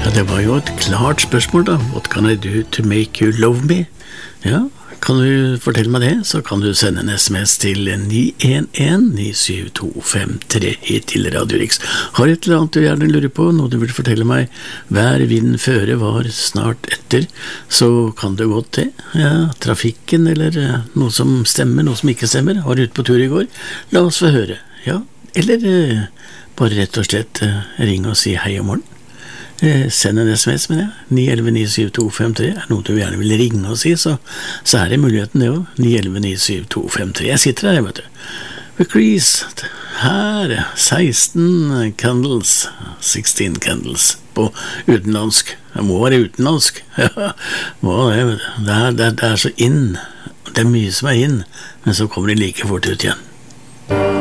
Det var jo et klart spørsmål da. What can I do to make you love me? Ja, kan du fortelle meg det, så kan du sende en sms til 911-97253 hit til Radio Rix. Har et eller annet du gjerne lurer på, noe du vil fortelle meg, hver vind føre var snart etter, så kan det godt det. Ja, trafikken eller noe som stemmer, noe som ikke stemmer. Var ute på tur i går? La oss få høre. Ja, eller bare rett og slett ring og si hei om morgen. Send en sms med det 911-97253 noe du gjerne vil ringe og si, så er det muligheten det også 911-97253. Jeg sitter her, vet du, ved Grease her, 16 candles på utenlandsk. Det må være utenlandsk. Ja, det er så inn, det er mye som er inn, men så kommer de like fort ut igjen.